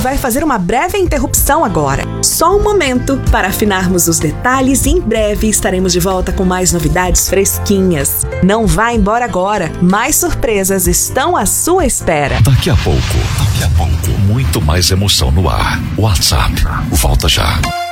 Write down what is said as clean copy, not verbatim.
vai fazer uma breve interrupção agora. Só um momento para afinarmos os detalhes e em breve estaremos de volta com mais novidades fresquinhas. Não vá embora agora, mais surpresas estão à sua espera. Daqui a pouco, muito mais emoção no ar. WhatsApp, volta já.